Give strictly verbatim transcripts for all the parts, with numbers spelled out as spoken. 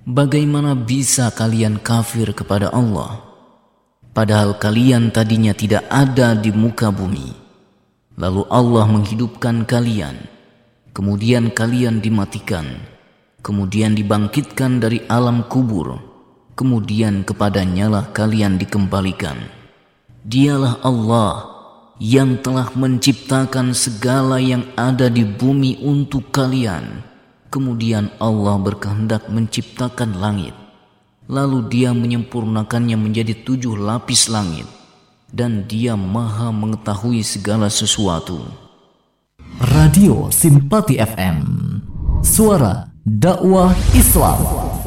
Bagaimana bisa kalian kafir kepada Allah, padahal kalian tadinya tidak ada di muka bumi? Lalu Allah menghidupkan kalian, kemudian kalian dimatikan, kemudian dibangkitkan dari alam kubur, kemudian kepadanyalah kalian dikembalikan. Dialah Allah yang telah menciptakan segala yang ada di bumi untuk kalian. Kemudian Allah berkehendak menciptakan langit, lalu Dia menyempurnakannya menjadi tujuh lapis langit, dan Dia Maha mengetahui segala sesuatu. Radio Simpati F M, suara dakwah Islam.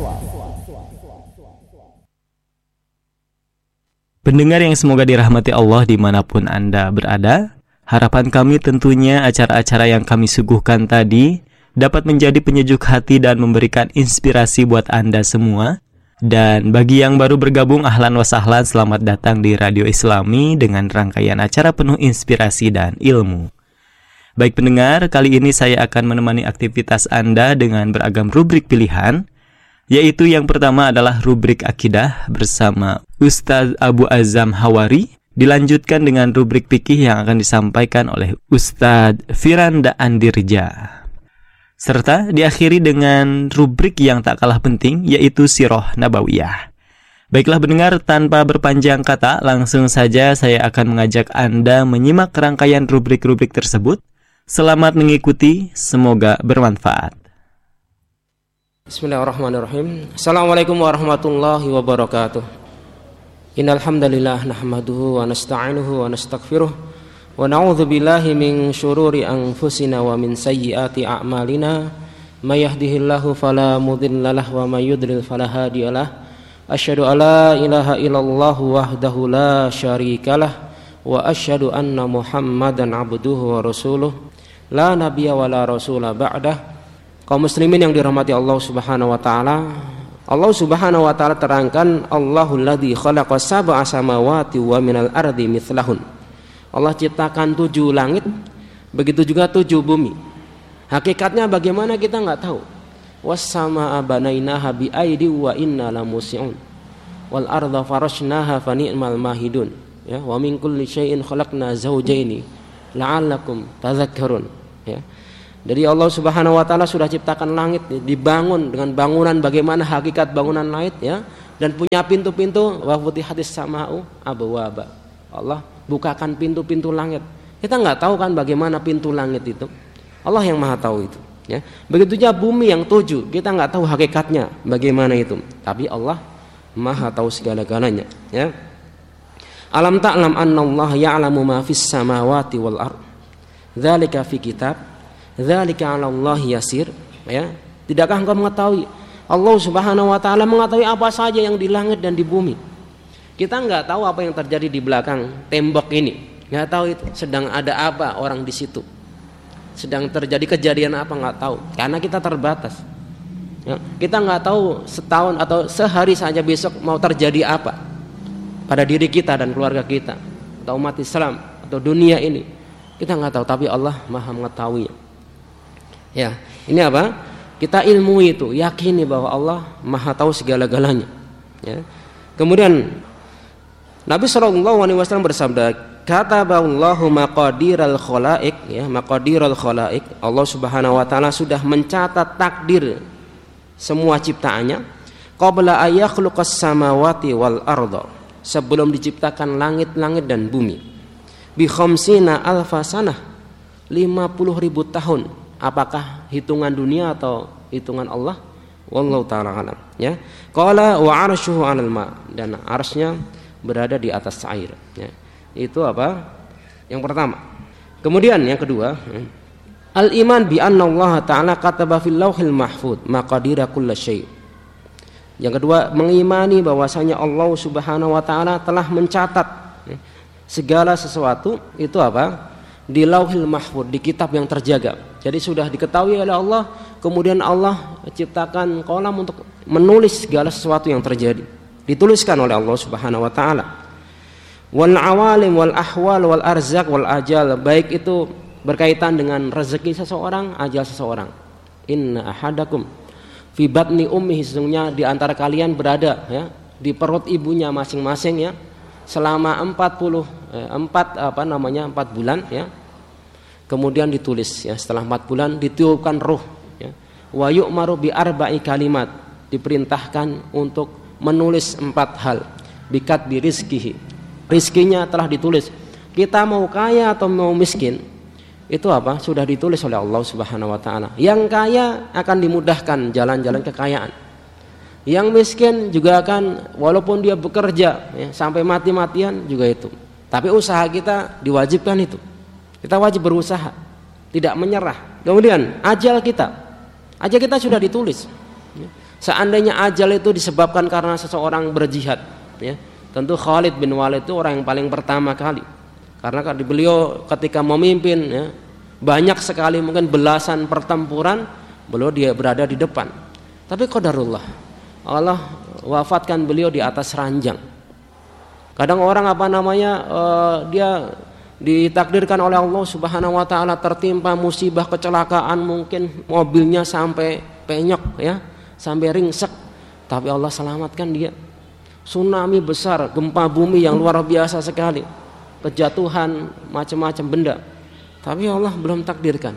Pendengar yang semoga dirahmati Allah dimanapun Anda berada, harapan kami tentunya acara-acara yang kami suguhkan tadi dapat menjadi penyejuk hati dan memberikan inspirasi buat Anda semua. Dan bagi yang baru bergabung, ahlan wa sahlan, selamat datang di Radio Islami dengan rangkaian acara penuh inspirasi dan ilmu. Baik pendengar, kali ini saya akan menemani aktivitas Anda dengan beragam rubrik pilihan, yaitu yang pertama adalah rubrik akidah bersama Ustaz Abu Azam Hawari, dilanjutkan dengan rubrik fikih yang akan disampaikan oleh Ustaz Firanda Andirja, serta diakhiri dengan rubrik yang tak kalah penting, yaitu Sirah Nabawiyah. Baiklah pendengar, tanpa berpanjang kata, langsung saja saya akan mengajak Anda menyimak rangkaian rubrik-rubrik tersebut. Selamat mengikuti, semoga bermanfaat. Bismillahirrahmanirrahim. Assalamualaikum warahmatullahi wabarakatuh. Innal hamdalillah nahmaduhu wa nasta'inuhu wa nastaghfiruh wa na'udzu billahi min syururi anfusina wa min sayyiati a'malina. May yahdihillahu fala mudilla lahu wa may yudlil fala hadiyalah. Asyhadu an la ilaha illallah wahdahu la syarikalah wa asyhadu anna Muhammadan abduhu wa rasuluh la nabiyya wa la rasula ba'dah. Kaum muslimin yang dirahmati Allah Subhanahu wa taala, Allah Subhanahu wa taala terangkan, Allahul ladzi khalaqa sab'a samawati wa minal ardi mithlahun. Allah ciptakan tujuh langit, begitu juga tujuh bumi. Hakikatnya bagaimana kita enggak tahu. Was samaa banainaha bi aidi wa inna lamusi'un. Wal arda farashnaha fa ni'mal mahidun. Ya, wa min kulli syai'in khalaqna zawjaini la'allakum tadhakkarun. Ya. Jadi Allah Subhanahu wa taala sudah ciptakan langit, dibangun dengan bangunan bagaimana hakikat bangunan langit, ya, dan punya pintu-pintu. Wa futihatis sama'u abwaba. Allah bukakan pintu-pintu langit. Kita enggak tahu kan bagaimana pintu langit itu. Allah yang Maha tahu itu, ya. Begitu juga bumi yang tujuh, kita enggak tahu hakikatnya bagaimana itu, tapi Allah Maha tahu segala-galanya, ya. Alam ta'lam annallaha ya'lamu ma fis samawati wal ard. Dzalika fi kitab. Dzalika 'ala Allah yasir, ya. Tidakkah engkau mengetahui Allah Subhanahu wa taala mengetahui apa saja yang di langit dan di bumi? Kita enggak tahu apa yang terjadi di belakang tembok ini. Enggak tahu itu sedang ada apa orang di situ. Sedang terjadi kejadian apa enggak tahu, karena kita terbatas. Ya, kita enggak tahu setahun atau sehari saja besok mau terjadi apa pada diri kita dan keluarga kita atau umat Islam atau dunia ini. Kita enggak tahu, tapi Allah Maha mengetahuinya. Ya, ini apa? Kita ilmu itu, yakini bahwa Allah Maha tahu segala-galanya. Ya. Kemudian Nabi shallallahu alaihi wasallam bersabda, kataballahu maqadiral khalaiq, ya, maqadiral khalaiq. Allah Subhanahu wa taala sudah mencatat takdir semua ciptaannya qabla ayakhluqas samawati wal arda, sebelum diciptakan langit-langit dan bumi. Bi khamsina alfa sanah, lima puluh ribu tahun. Apakah hitungan dunia atau hitungan Allah? Wallahu ta'ala alam, ya. Qala wa 'arshuhu 'alal ma', dan arsy-nya berada di atas air, ya. Itu apa? Yang pertama. Kemudian yang kedua, al-iman bi anna Allah ta'ala kataba fil lauhil mahfuz maqadira kulli syai'. Yang kedua, mengimani bahwasanya Allah Subhanahu wa taala telah mencatat, ya, segala sesuatu itu apa? Di lauhil mahfuz, di kitab yang terjaga. Jadi sudah diketahui oleh Allah, kemudian Allah ciptakan kolam untuk menulis segala sesuatu yang terjadi. Dituliskan oleh Allah Subhanahu wa taala. Wal awalim wal ahwal wal arzaq wal ajal, baik itu berkaitan dengan rezeki seseorang, ajal seseorang. Inna ahadakum fi batni ummihi, sesungguhnya di antara kalian berada ya di perut ibunya masing-masing ya selama empat puluh eh, empat apa namanya empat bulan ya. Kemudian ditulis ya, setelah empat bulan ditiupkan ruh ya. Wa yu'maru bi arba'i kalimat, diperintahkan untuk menulis empat hal. Bikat bi rizkihi, rizkinya telah ditulis. Kita mau kaya atau mau miskin, itu apa? Sudah ditulis oleh Allah Subhanahu wa taala. Yang kaya akan dimudahkan jalan-jalan kekayaan. Yang miskin juga akan, walaupun dia bekerja ya, sampai mati-matian juga itu. Tapi usaha kita diwajibkan itu. Kita wajib berusaha, tidak menyerah. Kemudian ajal kita, ajal kita sudah ditulis. Seandainya ajal itu disebabkan karena seseorang berjihad, ya, tentu Khalid bin Walid itu orang yang paling pertama kali. Karena beliau ketika memimpin, ya, banyak sekali mungkin belasan pertempuran, beliau dia berada di depan. Tapi qadarullah, Allah wafatkan beliau di atas ranjang. Kadang orang apa namanya uh, dia ditakdirkan oleh Allah Subhanahu wa taala tertimpa musibah kecelakaan, mungkin mobilnya sampai penyok ya, sampai ringsek, tapi Allah selamatkan dia. Tsunami besar, gempa bumi yang luar biasa sekali, kejatuhan macam-macam benda, tapi Allah belum takdirkan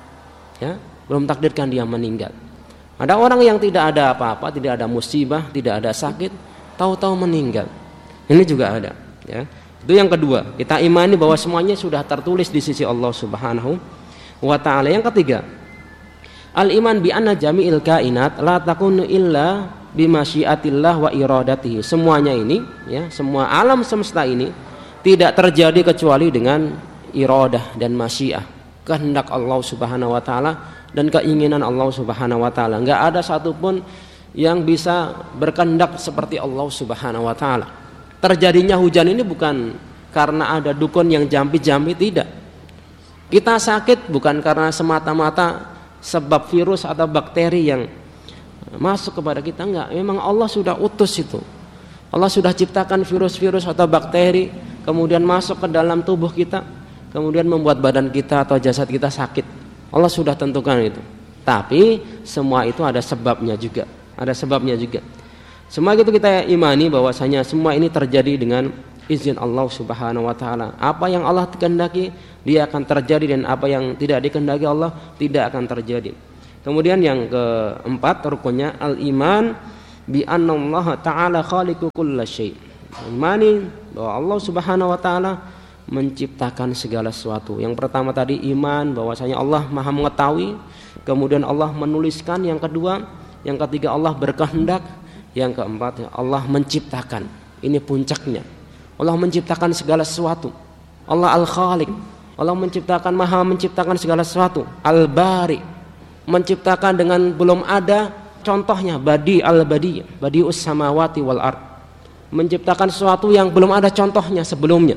ya, belum takdirkan dia meninggal. Ada orang yang tidak ada apa-apa, tidak ada musibah, tidak ada sakit, tahu-tahu meninggal. Ini juga ada ya. Itu yang kedua, kita imani bahwa semuanya sudah tertulis di sisi Allah Subhanahu wa taala. Yang ketiga, al-iman bi anna jami'il kainat la takunu illa bi masyiatillah wa iradatihi. Semuanya ini ya, semua alam semesta ini tidak terjadi kecuali dengan iradah dan masyiah, kehendak Allah Subhanahu wa taala dan keinginan Allah Subhanahu wa taala. Enggak ada satupun yang bisa berkehendak seperti Allah Subhanahu wa taala. Terjadinya hujan ini bukan karena ada dukun yang jampi-jampi, tidak. Kita sakit bukan karena semata-mata sebab virus atau bakteri yang masuk kepada kita, enggak. Memang Allah sudah utus itu. Allah sudah ciptakan virus-virus atau bakteri kemudian masuk ke dalam tubuh kita, kemudian membuat badan kita atau jasad kita sakit. Allah sudah tentukan itu. Tapi semua itu ada sebabnya juga. Ada sebabnya juga. Semua itu kita imani bahwasanya semua ini terjadi dengan izin Allah Subhanahu wa taala. Apa yang Allah kehendaki dia akan terjadi, dan apa yang tidak dikehendaki Allah tidak akan terjadi. Kemudian yang keempat rukunnya al-iman bi anna Allah taala khaliqu kulli syai'. Imani bahwa Allah Subhanahu wa taala menciptakan segala sesuatu. Yang pertama tadi iman bahwasanya Allah Maha mengetahui, kemudian Allah menuliskan, yang kedua, yang ketiga Allah berkehendak, yang keempat Allah menciptakan. Ini puncaknya. Allah menciptakan segala sesuatu. Allah Al-Khaliq. Allah menciptakan, Maha menciptakan segala sesuatu. Al-Bari, menciptakan dengan belum ada contohnya. Badi al-Badi, Badius samawati wal ard, menciptakan sesuatu yang belum ada contohnya sebelumnya.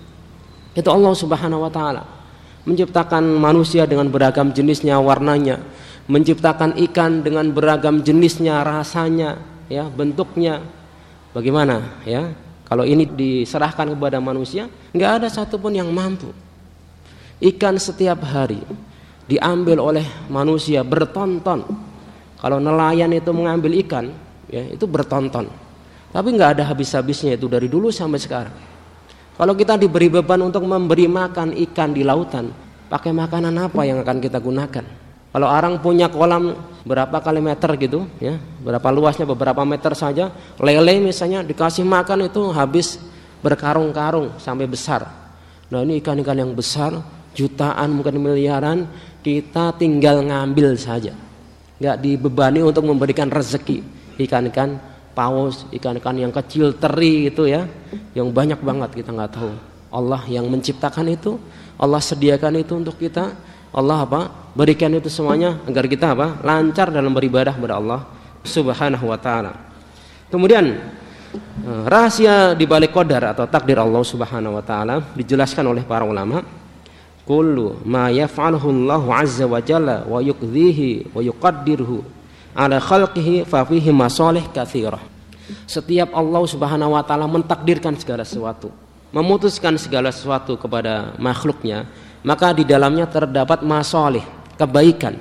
Itu Allah Subhanahu wa taala. Menciptakan manusia dengan beragam jenisnya, warnanya, menciptakan ikan dengan beragam jenisnya, rasanya, ya, bentuknya. Bagaimana ya? Kalau ini diserahkan kepada manusia, nggak ada satupun yang mampu. Ikan setiap hari diambil oleh manusia bertonton. Kalau nelayan itu mengambil ikan, ya, itu bertonton. Tapi nggak ada habis-habisnya itu dari dulu sampai sekarang. Kalau kita diberi beban untuk memberi makan ikan di lautan, pakai makanan apa yang akan kita gunakan? Kalau orang punya kolam berapa kali meter gitu, ya, berapa luasnya, beberapa meter saja, lele misalnya dikasih makan itu habis berkarung-karung sampai besar. Nah ini ikan-ikan yang besar, jutaan mungkin miliaran, kita tinggal ngambil saja, nggak dibebani untuk memberikan rezeki. Ikan-ikan paus, ikan-ikan yang kecil teri itu ya, yang banyak banget kita nggak tahu. Allah yang menciptakan itu, Allah sediakan itu untuk kita. Allah apa? Berikan itu semuanya agar kita apa? Lancar dalam beribadah kepada Allah Subhanahu wa taala. Kemudian rahasia di balik qadar atau takdir Allah Subhanahu wa taala dijelaskan oleh para ulama. Kullu ma yaf'aluhu Allahu 'azza wa jalla wa yuqdhihi wa yuqaddiruhu ala khalqihi fa fihi masalih katsirah. Setiap Allah Subhanahu wa taala mentakdirkan segala sesuatu, memutuskan segala sesuatu kepada makhluknya, maka di dalamnya terdapat masalih, kebaikan.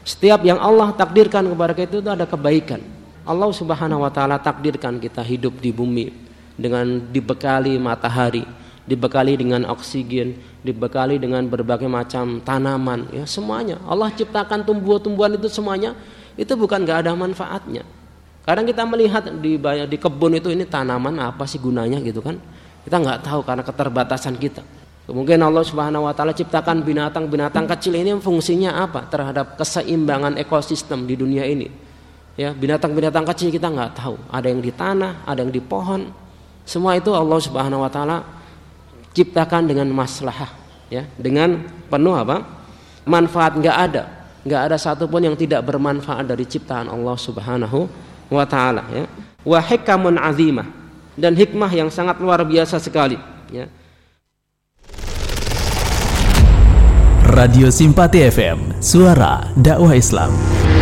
Setiap yang Allah takdirkan kepada kita itu ada kebaikan. Allah Subhanahu wa taala takdirkan kita hidup di bumi dengan dibekali matahari, dibekali dengan oksigen, dibekali dengan berbagai macam tanaman, ya semuanya. Allah ciptakan tumbuh-tumbuhan itu semuanya, itu bukan enggak ada manfaatnya. Kadang kita melihat di di kebun itu, ini tanaman apa sih gunanya gitu kan? Kita enggak tahu karena keterbatasan kita. Mungkin Allah Subhanahu wa taala ciptakan binatang-binatang kecil ini fungsinya apa terhadap keseimbangan ekosistem di dunia ini. Ya, binatang-binatang kecil kita enggak tahu. Ada yang di tanah, ada yang di pohon. Semua itu Allah Subhanahu wa taala ciptakan dengan maslahah, ya, dengan penuh apa? Manfaat. Enggak ada. Enggak ada satupun yang tidak bermanfaat dari ciptaan Allah Subhanahu wa taala, ya. Wa hikamun azimah, dan hikmah yang sangat luar biasa sekali, ya. Radio Simpati F M, suara dakwah Islam.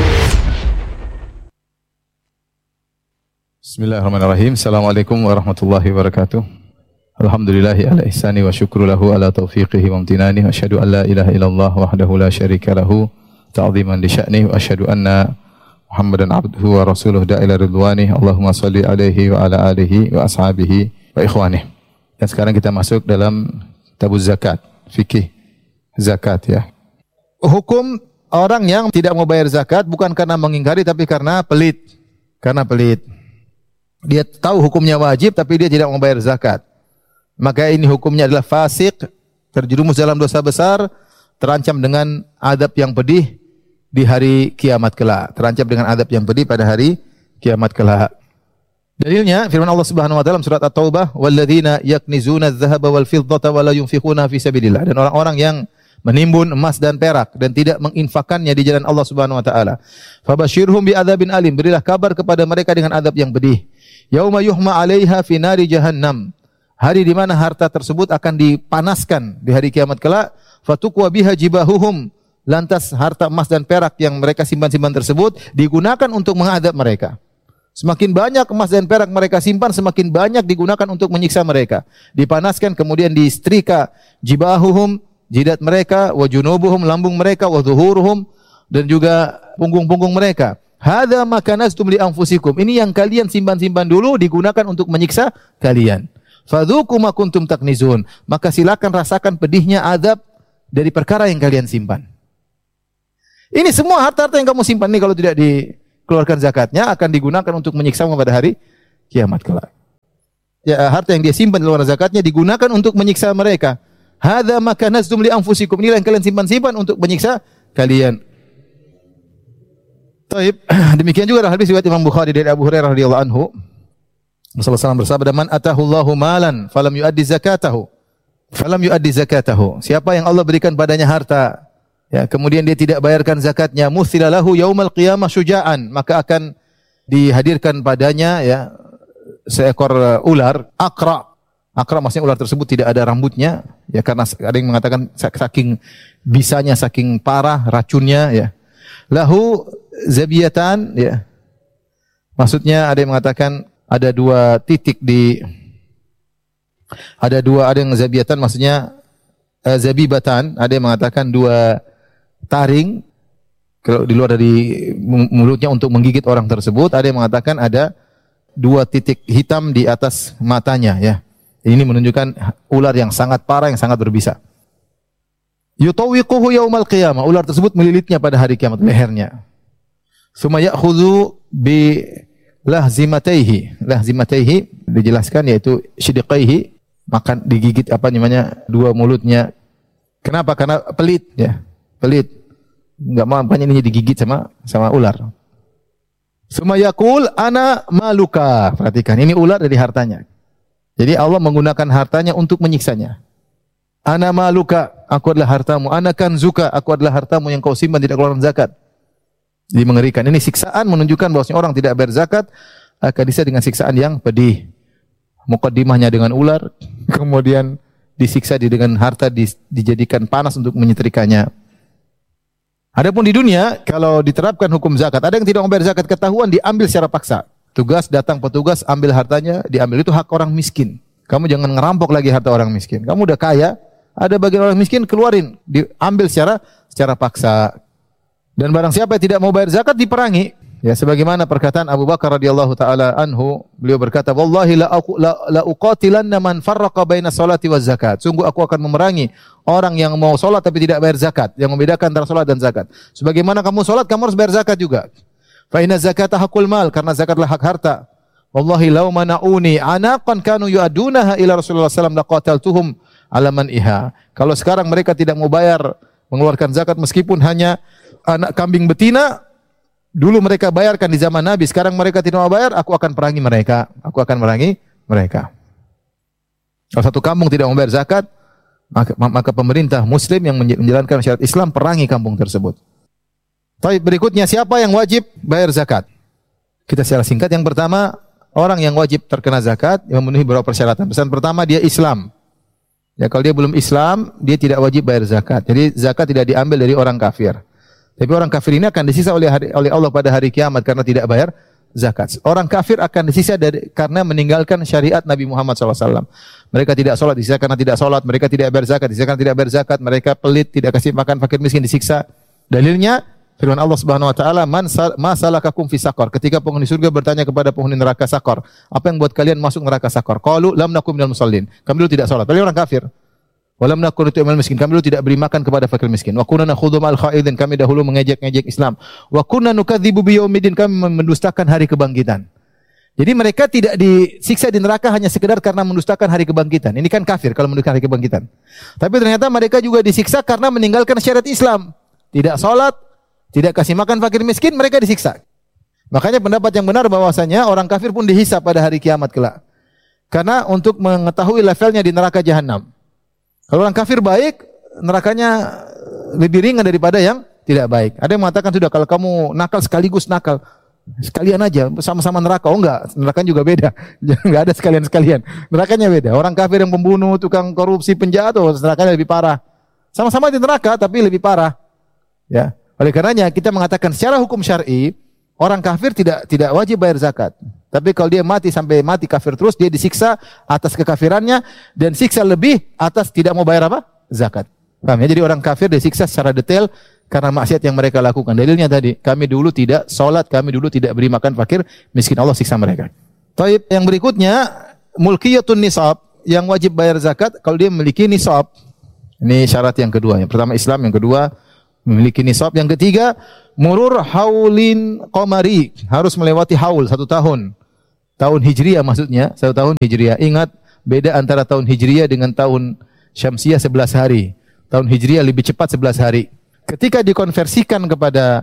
Bismillahirrahmanirrahim. Assalamualaikum warahmatullahi wabarakatuh. Alhamdulillahi ala ihsani wa syukru lahu ala taufiqihi wa amtinani. Wa asyhadu an la ilaha illallah wahdahu la syarika lahu ta'ziman li sya'ni. Wa asyhadu anna Muhammadan abduhu wa rasuluh da'ila ridwani. Allahumma salli alaihi wa ala alihi wa ashabihi wa ikhwanih. Dan sekarang kita masuk dalam kitabuz zakat, fikih zakat, ya. Hukum orang yang tidak mau bayar zakat bukan karena mengingkari tapi karena pelit. Karena pelit. Dia tahu hukumnya wajib tapi dia tidak mau bayar zakat. Maka ini hukumnya adalah fasik, terjerumus dalam dosa besar, terancam dengan adab yang pedih di hari kiamat kelak. Terancam dengan adab yang pedih pada hari kiamat kelak. Dalilnya firman Allah Subhanahu wa taala surat At-Taubah, "Walladzina yaknizuna adh-dhahaba wal fiddata wa la yunfiquna fi sabilillah." Dan orang-orang yang menimbun emas dan perak dan tidak menginfakkannya di jalan Allah Subhanahu wa taala. Fabasyirhum bi'adzabin alim. Berilah kabar kepada mereka dengan adab yang pedih. Yauma yuhma 'alaiha fi nari jahannam. Hari di mana harta tersebut akan dipanaskan di hari kiamat kelak. Fatukwa biha jibahuhum. Lantas harta emas dan perak yang mereka simpan-simpan tersebut digunakan untuk mengadab mereka. Semakin banyak emas dan perak mereka simpan, semakin banyak digunakan untuk menyiksa mereka. Dipanaskan kemudian disetrika jibahuhum, jidat mereka, wa junubuhum, lambung mereka, wa zuhuruhum, dan juga punggung-punggung mereka. Hadza ma kanaztum li anfusikum. Ini yang kalian simpan-simpan dulu digunakan untuk menyiksa kalian. Fadzuqu ma kuntum taknizun. Maka silakan rasakan pedihnya azab dari perkara yang kalian simpan. Ini semua harta-harta yang kamu simpan ini kalau tidak dikeluarkan zakatnya akan digunakan untuk menyiksamu pada hari kiamat kelak. Ya, harta yang dia simpan di luar zakatnya digunakan untuk menyiksa mereka. Hadza ma kanaztum li anfusikum. Inilah yang kalian simpan-simpan untuk menyiksa kalian. Taib. Demikian juga dalam hadis riwayat Imam Bukhari dari Abu Hurairah radhiyallahu anhu. Rasulullah sallallahu alaihi wasallam bersabda, "Man atahu Allahu malan falam yuaddi zakatahu, falam yuaddi zakatahu." Siapa yang Allah berikan padanya harta, ya, kemudian dia tidak bayarkan zakatnya, muthila lahu yaumal qiyamah syuja'an, maka akan dihadirkan padanya, ya, seekor ular akra. Akra maksudnya ular tersebut tidak ada rambutnya, ya, karena ada yang mengatakan saking bisanya, saking parah racunnya, ya. Lahu zabiyatan, ya. Maksudnya ada yang mengatakan ada dua titik di ada dua ada yang zabiyatan maksudnya uh, zabibatan, ada yang mengatakan dua taring kalau di luar dari mulutnya untuk menggigit orang tersebut, ada yang mengatakan ada dua titik hitam di atas matanya, ya. Ini menunjukkan ular yang sangat parah, yang sangat berbisa. Yutawiquhu yaumal qiyamah. Ular tersebut melilitnya pada hari kiamat, lehernya. Summa ya'khudhu bi lahzimataihi. Lahzimataihi dijelaskan yaitu shidiqaihi, makan digigit apa namanya dua mulutnya. Kenapa? Karena pelit, ya. Pelit. Enggak mau apanya ini digigit sama sama ular. Summa yaqul ana maluka. Perhatikan, ini ular dari hartanya. Jadi Allah menggunakan hartanya untuk menyiksanya. Ana maluka, aku adalah hartamu. Ana kanzuka, aku adalah hartamu yang kau simpan tidak keluarkan zakat. Jadi mengerikan. Ini siksaan menunjukkan bahwa orang tidak bayar zakat akan disiksa dengan siksaan yang pedih. Muqaddimahnya dengan ular, kemudian disiksa dengan harta dijadikan panas untuk menyetrikanya. Adapun di dunia, kalau diterapkan hukum zakat, ada yang tidak membayar zakat ketahuan diambil secara paksa. Tugas datang petugas ambil hartanya, diambil. Itu hak orang miskin. Kamu jangan ngerampok lagi harta orang miskin. Kamu udah kaya, ada bagian orang miskin keluarin, diambil secara secara paksa. Dan barang siapa yang tidak mau bayar zakat diperangi. Ya, sebagaimana perkataan Abu Bakar radhiyallahu taala anhu, beliau berkata, "Wallahi la aku la, la uqatilanna man farraqa baina salati waz zakat." Sungguh aku akan memerangi orang yang mau salat tapi tidak bayar zakat, yang membedakan antara salat dan zakat. Sebagaimana kamu salat, kamu harus bayar zakat juga. Fa inna zakata haqqul mal, karena zakat adalah hak harta. Wallahi law mana'uni anaqan kanu yu'adunaha ila Rasulullah sallallahu alaihi wasallam laqataltuhum ala man iha. Kalau sekarang mereka tidak mau bayar mengeluarkan zakat meskipun hanya anak kambing betina, dulu mereka bayarkan di zaman Nabi, sekarang mereka tidak mau bayar, aku akan perangi mereka. Aku akan perangi mereka. Kalau satu kampung tidak mau bayar zakat, maka, maka pemerintah muslim yang menjalankan syariat Islam perangi kampung tersebut. Baik, berikutnya siapa yang wajib bayar zakat? Kita secara singkat. Yang pertama, orang yang wajib terkena zakat yang memenuhi beberapa persyaratan. Pesan pertama, dia Islam. Ya, kalau dia belum Islam, dia tidak wajib bayar zakat. Jadi zakat tidak diambil dari orang kafir. Tapi orang kafir ini akan disisa oleh hari, oleh Allah pada hari kiamat karena tidak bayar zakat. Orang kafir akan disisa dari, karena meninggalkan syariat Nabi Muhammad shallallahu alaihi wasallam. Mereka tidak sholat, disisa karena tidak sholat. Mereka tidak bayar zakat, disisa karena tidak bayar zakat. Mereka pelit, tidak kasih makan fakir miskin, disiksa. Dalilnya firman Allah Subhanahu wa taala, "Man masalakakum fi saqar." Ketika penghuni surga bertanya kepada penghuni neraka Saqar, "Apa yang buat kalian masuk neraka Saqar?" Qalu lam nakum minal musallin. Kami dulu tidak salat. Padahal orang kafir. Wa lam nakun nut'imul miskin. Kami dulu tidak beri makan kepada fakir miskin. Wa kunna nakhudhu ma'al khaidin. Kami dahulu mengejek-ngejek Islam. Wa kunna nukadzibu biyaumiddin. Kami mendustakan hari kebangkitan. Jadi mereka tidak disiksa di neraka hanya sekedar karena mendustakan hari kebangkitan. Ini kan kafir kalau mendustakan hari kebangkitan. Tapi ternyata mereka juga disiksa karena meninggalkan syariat Islam. Tidak salat, tidak kasih makan fakir miskin, mereka disiksa. Makanya pendapat yang benar bahwasanya orang kafir pun dihisab pada hari kiamat kelak. Karena untuk mengetahui levelnya di neraka jahanam. Kalau orang kafir baik, nerakanya lebih ringan daripada yang tidak baik. Ada yang mengatakan sudah kalau kamu nakal sekaligus nakal, sekalian aja sama-sama neraka. Oh enggak, nerakanya juga beda. Enggak ada sekalian-sekalian. Nerakanya beda. Orang kafir yang pembunuh, tukang korupsi, penjahat, oh, nerakanya lebih parah. Sama-sama di neraka tapi lebih parah. Ya. Oleh karenanya kita mengatakan secara hukum syar'i, orang kafir tidak tidak wajib bayar zakat. Tapi kalau dia mati sampai mati kafir terus, dia disiksa atas kekafirannya dan siksa lebih atas tidak mau bayar apa? Zakat. Paham ya? Jadi orang kafir disiksa secara detail karena maksiat yang mereka lakukan. Dalilnya tadi, kami dulu tidak salat, kami dulu tidak beri makan fakir miskin, Allah siksa mereka. Taib, yang berikutnya mulkiyatun nisab, yang wajib bayar zakat kalau dia memiliki nisab. Ini syarat yang kedua. Yang pertama Islam, yang kedua memiliki nisab, yang ketiga murur haulin qamari, harus melewati haul satu tahun. Tahun Hijriah maksudnya, satu tahun Hijriah. Ingat beda antara tahun Hijriah dengan tahun Syamsiah sebelas hari. Tahun Hijriah lebih cepat sebelas hari. Ketika dikonversikan kepada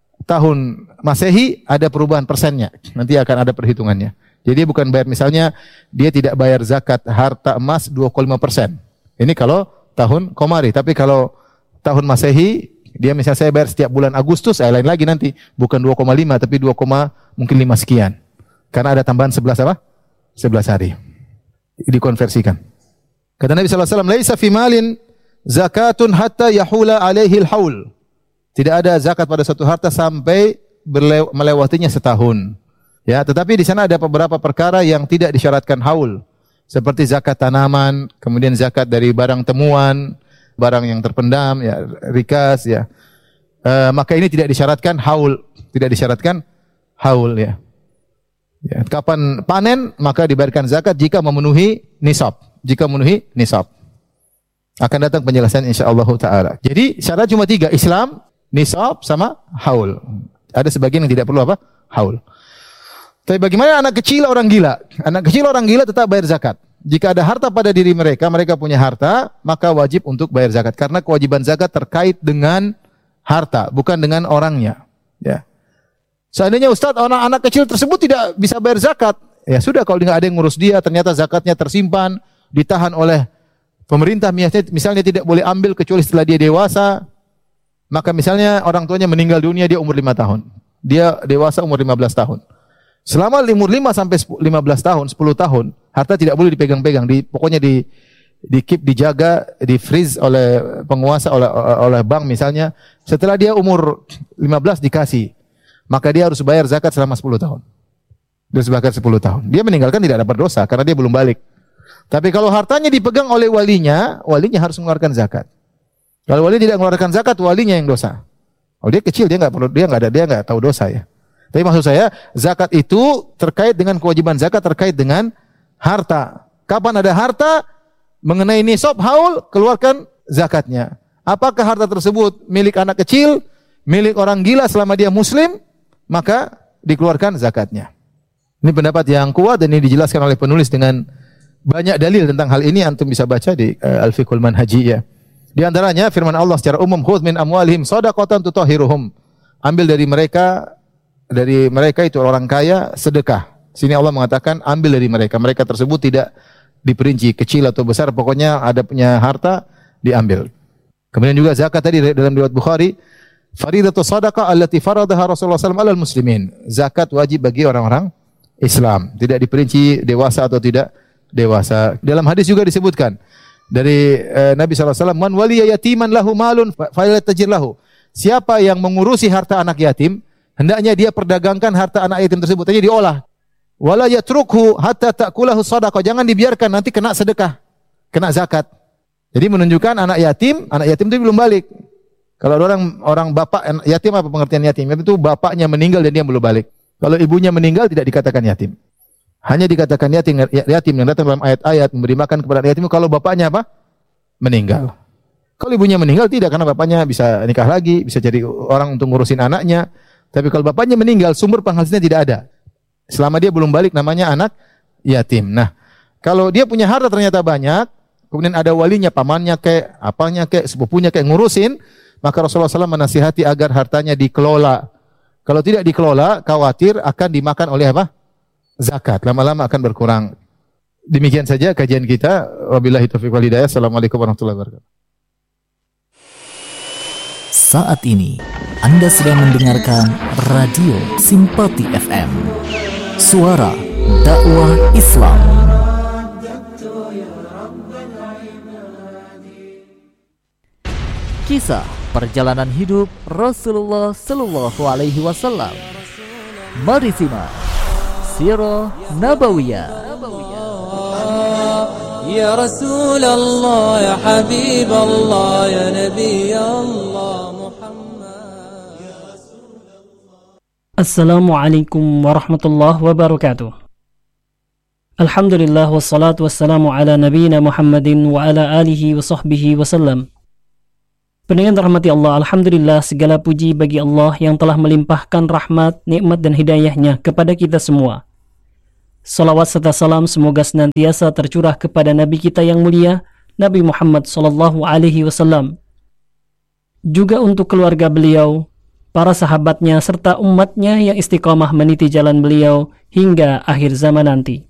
tahun Masehi ada perubahan persennya. Nanti akan ada perhitungannya. Jadi bukan bayar, misalnya dia tidak bayar zakat harta emas dua koma lima persen. Ini kalau tahun Qamari, tapi kalau tahun Masehi dia misalnya saya bayar setiap bulan Agustus, eh, lain lagi nanti, bukan dua koma lima tapi dua, mungkin lima sekian. Karena ada tambahan sebelas apa? sebelas hari. Dikonversikan. Kata Nabi sallallahu alaihi wasallam, "Laisa fi malin zakatun hatta yahula alaihi al-haul." Tidak ada zakat pada suatu harta sampai melewatinya setahun. Ya, tetapi di sana ada beberapa perkara yang tidak disyaratkan haul. Seperti zakat tanaman, kemudian zakat dari barang temuan, barang yang terpendam, ya, rikas, ya. E, maka ini tidak disyaratkan haul, tidak disyaratkan haul, ya. Ya, kapan panen maka dibayarkan zakat jika memenuhi nisab, jika memenuhi nisab. Akan datang penjelasan insyaallah taala. Jadi syarat cuma tiga, Islam, nisab sama haul. Ada sebagian yang tidak perlu apa? Haul. Tapi bagaimana anak kecil orang gila? Anak kecil orang gila tetap bayar zakat. Jika ada harta pada diri mereka, mereka punya harta, maka wajib untuk bayar zakat. Karena kewajiban zakat terkait dengan harta, bukan dengan orangnya. Ya. Seandainya Ustaz, anak-anak kecil tersebut tidak bisa bayar zakat, ya sudah, kalau tidak ada yang ngurus dia, ternyata zakatnya tersimpan, ditahan oleh pemerintah, misalnya tidak boleh ambil kecuali setelah dia dewasa, maka misalnya orang tuanya meninggal dunia, dia umur lima tahun. Dia dewasa umur lima belas tahun. Selama umur lima sampai lima belas tahun, sepuluh tahun, harta tidak boleh dipegang-pegang, di, pokoknya di di keep, dijaga, di freeze oleh penguasa, oleh oleh bank misalnya. Setelah dia umur lima belas dikasih, maka dia harus bayar zakat selama sepuluh tahun. Dia harus zakat sepuluh tahun. Dia meninggalkan tidak dapat dosa karena dia belum balik. Tapi kalau hartanya dipegang oleh walinya, walinya harus mengeluarkan zakat. Kalau wali tidak mengeluarkan zakat, walinya yang dosa. Kalau dia kecil dia nggak perlu dia nggak ada dia nggak tahu dosa ya. Tapi maksud saya zakat itu terkait dengan kewajiban zakat terkait dengan harta. Kapan ada harta mengenai nisab haul keluarkan zakatnya. Apakah harta tersebut milik anak kecil, milik orang gila selama dia muslim, maka dikeluarkan zakatnya. Ini pendapat yang kuat dan ini dijelaskan oleh penulis dengan banyak dalil tentang hal ini. Antum bisa baca di uh, Al-Fiqhul Manhajiyah. Di antaranya firman Allah secara umum, khudz min amwalihim shadaqatan tutahhiruhum. Ambil dari mereka dari mereka itu orang kaya sedekah. Sini Allah mengatakan ambil dari mereka. Mereka tersebut tidak diperinci kecil atau besar, pokoknya ada punya harta diambil. Kemudian juga zakat tadi dalam riwayat Bukhari, faridatus shadaqah allati faradaha Rasulullah sallallahu alaihi wasallam alal muslimin. Zakat wajib bagi orang-orang Islam, tidak diperinci dewasa atau tidak dewasa. Dalam hadis juga disebutkan dari uh, Nabi sallallahu alaihi wasallam, man waliya yatiman lahu malun falyatajir lahu. Siapa yang mengurusi harta anak yatim, hendaknya dia perdagangkan harta anak yatim tersebut, jadi diolah. Wala yatrukhu hatta ta'kulahu shadaqah. Jangan dibiarkan nanti kena sedekah, kena zakat. Jadi menunjukkan anak yatim, anak yatim itu belum balik. Kalau ada orang orang bapak yatim, apa pengertian yatim? Yatim itu bapaknya meninggal dan dia belum balik. Kalau ibunya meninggal tidak dikatakan yatim. Hanya dikatakan yatim, yatim yang datang dalam ayat-ayat memberi makan kepada yatim kalau bapaknya apa? Meninggal. Kalau ibunya meninggal tidak, karena bapaknya bisa nikah lagi, bisa jadi orang untuk ngurusin anaknya. Tapi kalau bapaknya meninggal, sumber penghasilannya tidak ada. Selama dia belum balik namanya anak yatim. Nah, kalau dia punya harta ternyata banyak, kemudian ada walinya, pamannya kayak apanya kayak sepupunya kayak ngurusin, maka Rasulullah shallallahu alaihi wasallam menasihati agar hartanya dikelola. Kalau tidak dikelola, khawatir akan dimakan oleh apa? Zakat, lama-lama akan berkurang. Demikian saja kajian kita. Wabillahi taufiq wal hidayah. Assalamualaikum warahmatullahi wabarakatuh. Saat ini Anda sedang mendengarkan Radio Simpati F M, suara dakwah Islam. Kisah perjalanan hidup Rasulullah Sallallahu Alaihi Wasallam. Mari simak Sirah Nabawiyah. Ya Rasulullah, ya Habibullah, ya Nabi Allah Muhammad. Assalamualaikum warahmatullahi wabarakatuh. Alhamdulillah wassalatu wassalamu ala nabiyina Muhammadin wa ala alihi wa sahbihi wasallam. Pendengar rahmati Allah, alhamdulillah segala puji bagi Allah yang telah melimpahkan rahmat, nikmat dan hidayahnya kepada kita semua. Salawat serta salam semoga senantiasa tercurah kepada Nabi kita yang mulia, Nabi Muhammad sallallahu alaihi wasallam. Juga untuk keluarga beliau, para sahabatnya serta umatnya yang istiqamah meniti jalan beliau hingga akhir zaman nanti.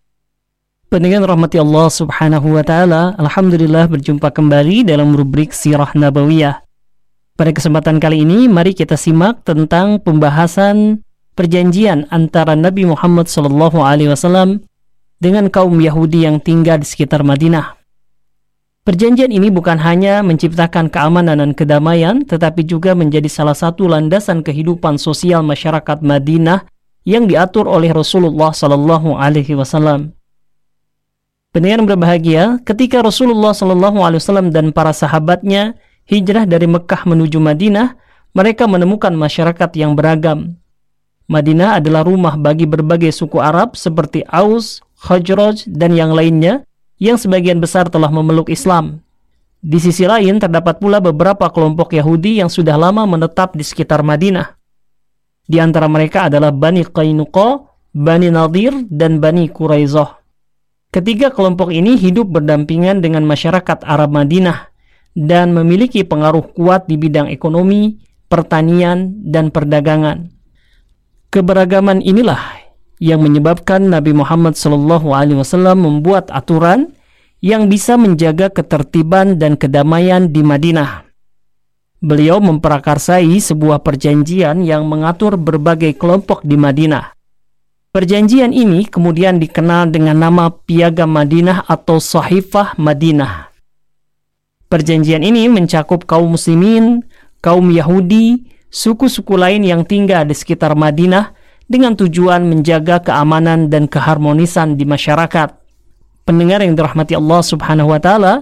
Pendengar rahmati Allah subhanahu wa ta'ala, alhamdulillah berjumpa kembali dalam rubrik Sirah Nabawiyah. Pada kesempatan kali ini, mari kita simak tentang pembahasan perjanjian antara Nabi Muhammad sallallahu alaihi wasallam dengan kaum Yahudi yang tinggal di sekitar Madinah. Perjanjian ini bukan hanya menciptakan keamanan dan kedamaian, tetapi juga menjadi salah satu landasan kehidupan sosial masyarakat Madinah yang diatur oleh Rasulullah sallallahu alaihi wasallam. Pendengar yang berbahagia, ketika Rasulullah sallallahu alaihi wasallam dan para sahabatnya hijrah dari Mekah menuju Madinah, mereka menemukan masyarakat yang beragam. Madinah adalah rumah bagi berbagai suku Arab seperti Aus, Khazraj, dan yang lainnya yang sebagian besar telah memeluk Islam. Di sisi lain, terdapat pula beberapa kelompok Yahudi yang sudah lama menetap di sekitar Madinah. Di antara mereka adalah Bani Qainuqa, Bani Nadir, dan Bani Quraizah. Ketiga kelompok ini hidup berdampingan dengan masyarakat Arab Madinah dan memiliki pengaruh kuat di bidang ekonomi, pertanian, dan perdagangan. Keberagaman inilah yang menyebabkan Nabi Muhammad sallallahu alaihi wasallam membuat aturan yang bisa menjaga ketertiban dan kedamaian di Madinah. Beliau memprakarsai sebuah perjanjian yang mengatur berbagai kelompok di Madinah. Perjanjian ini kemudian dikenal dengan nama Piagam Madinah atau Sahifah Madinah. Perjanjian ini mencakup kaum muslimin, kaum Yahudi, suku-suku lain yang tinggal di sekitar Madinah dengan tujuan menjaga keamanan dan keharmonisan di masyarakat. Pendengar yang dirahmati Allah subhanahu wa ta'ala,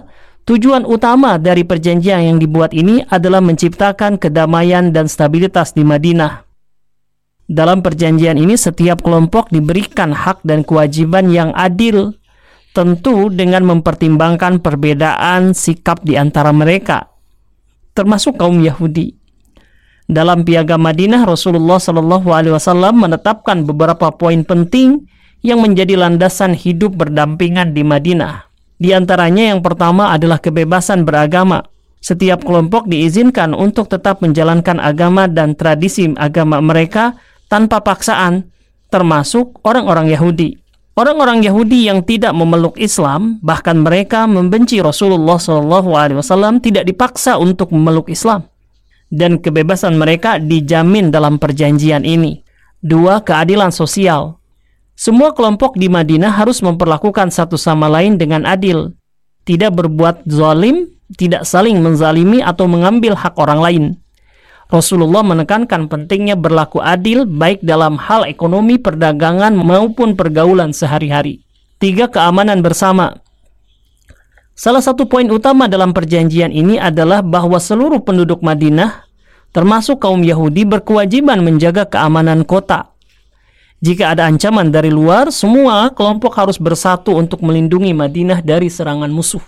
Tujuan utama dari perjanjian yang dibuat ini adalah menciptakan kedamaian dan stabilitas di Madinah. Dalam perjanjian ini, setiap kelompok diberikan hak dan kewajiban yang adil, tentu dengan mempertimbangkan perbedaan sikap di antara mereka, termasuk kaum Yahudi. Dalam Piagam Madinah, Rasulullah Shallallahu Alaihi Wasallam menetapkan beberapa poin penting yang menjadi landasan hidup berdampingan di Madinah. Di antaranya yang pertama adalah kebebasan beragama. Setiap kelompok diizinkan untuk tetap menjalankan agama dan tradisi agama mereka tanpa paksaan, termasuk orang-orang Yahudi. Orang-orang Yahudi yang tidak memeluk Islam, bahkan mereka membenci Rasulullah shallallahu alaihi wasallam, tidak dipaksa untuk memeluk Islam. Dan kebebasan mereka dijamin dalam perjanjian ini. Dua, keadilan sosial. Semua kelompok di Madinah harus memperlakukan satu sama lain dengan adil, tidak berbuat zalim, tidak saling menzalimi atau mengambil hak orang lain. Rasulullah menekankan pentingnya berlaku adil baik dalam hal ekonomi, perdagangan maupun pergaulan sehari-hari. Tiga, keamanan bersama. Salah satu poin utama dalam perjanjian ini adalah bahwa seluruh penduduk Madinah, termasuk kaum Yahudi, berkewajiban menjaga keamanan kota. Jika ada ancaman dari luar, semua kelompok harus bersatu untuk melindungi Madinah dari serangan musuh.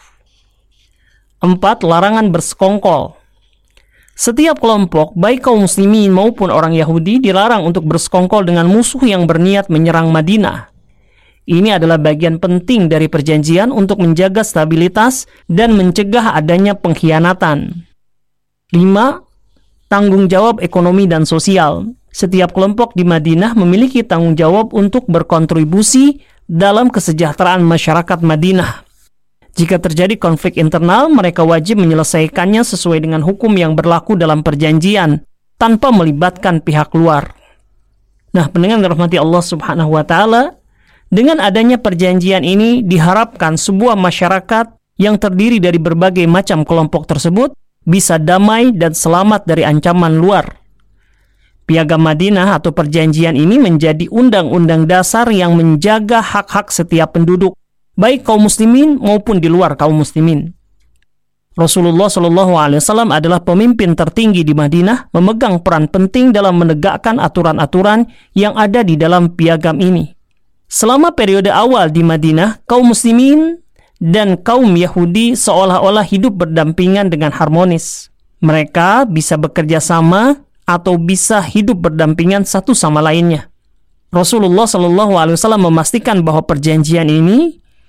Empat, larangan bersekongkol. Setiap kelompok, baik kaum muslimin maupun orang Yahudi, dilarang untuk bersekongkol dengan musuh yang berniat menyerang Madinah. Ini adalah bagian penting dari perjanjian untuk menjaga stabilitas dan mencegah adanya pengkhianatan. Lima, tanggung jawab ekonomi dan sosial. Setiap kelompok di Madinah memiliki tanggung jawab untuk berkontribusi dalam kesejahteraan masyarakat Madinah. Jika terjadi konflik internal, mereka wajib menyelesaikannya sesuai dengan hukum yang berlaku dalam perjanjian, tanpa melibatkan pihak luar. Nah, pendengar dirahmati Allah Subhanahu wa Ta'ala, dengan adanya perjanjian ini diharapkan sebuah masyarakat yang terdiri dari berbagai macam kelompok tersebut bisa damai dan selamat dari ancaman luar. Piagam Madinah atau perjanjian ini menjadi undang-undang dasar yang menjaga hak-hak setiap penduduk, baik kaum muslimin maupun di luar kaum muslimin. Rasulullah shallallahu alaihi wasallam adalah pemimpin tertinggi di Madinah, memegang peran penting dalam menegakkan aturan-aturan yang ada di dalam piagam ini. Selama periode awal di Madinah, kaum muslimin dan kaum Yahudi seolah-olah hidup berdampingan dengan harmonis. Mereka bisa bekerja sama atau bisa hidup berdampingan satu sama lainnya. Rasulullah shallallahu alaihi wasallam memastikan bahwa perjanjian ini